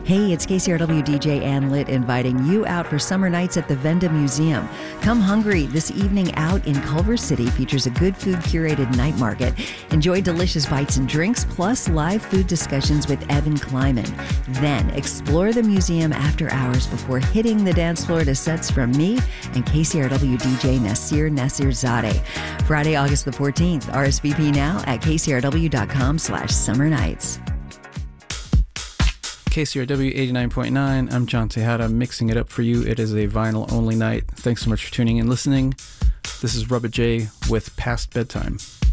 Hey, it's KCRW DJ Ann Litt inviting you out for summer nights at the Venda Museum. Come hungry. This evening out in Culver City features a good food curated night market. Enjoy delicious bites and drinks, plus live food discussions with Evan Kleiman. Then explore the museum after hours before hitting the dance floor to sets from me and KCRW DJ Nasir Nasirzadeh. Friday, August the 14th. RSVP now at kcrw.com/summer nights. KCRW 89.9. I'm John Tejada, mixing it up for you. It is a vinyl-only night. Thanks so much for tuning in and listening. This is Rubba J with Past Bedtime.